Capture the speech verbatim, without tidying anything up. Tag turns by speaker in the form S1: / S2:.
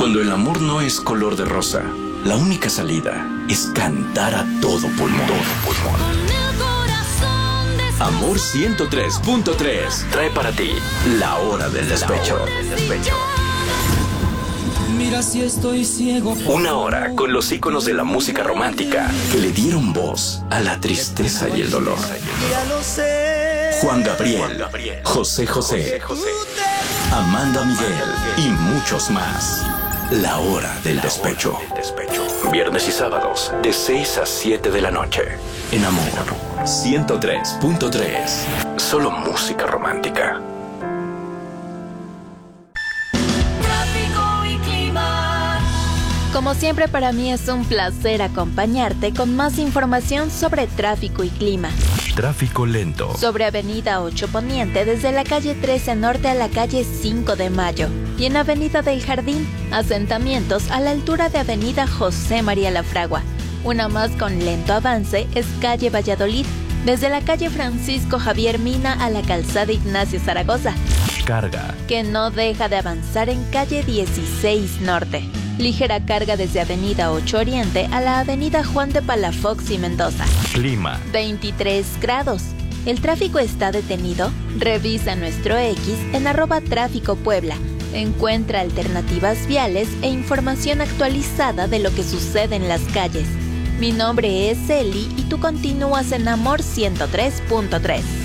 S1: Cuando el amor no es color de rosa, la única salida es cantar a todo pulmón. Todo pulmón. Amor ciento tres punto tres trae para ti La Hora del Despecho.
S2: Mira si estoy ciego.
S1: Una hora con los íconos de la música romántica que le dieron voz a la tristeza y el dolor. Juan Gabriel, José José, Amanda Miguel y muchos más. La Hora del Despecho. Viernes y sábados de seis a siete de la noche. En Amor ciento tres punto tres. Solo música romántica.
S3: Como siempre, para mí es un placer acompañarte con más información sobre tráfico y clima.
S1: Tráfico lento.
S3: Sobre Avenida ocho Poniente, desde la calle trece Norte a la calle cinco de Mayo. Y en Avenida del Jardín, asentamientos a la altura de Avenida José María Lafragua. Una más con lento avance es calle Valladolid, desde la calle Francisco Javier Mina a la calzada Ignacio Zaragoza.
S1: Carga.
S3: Que no deja de avanzar en calle dieciséis Norte. Ligera carga desde Avenida ocho Oriente a la Avenida Juan de Palafox y Mendoza.
S1: Clima.
S3: veintitrés grados. ¿El tráfico está detenido? Revisa nuestro X en arroba tráfico Puebla. Encuentra alternativas viales e información actualizada de lo que sucede en las calles. Mi nombre es Eli y tú continúas en Amor ciento tres punto tres.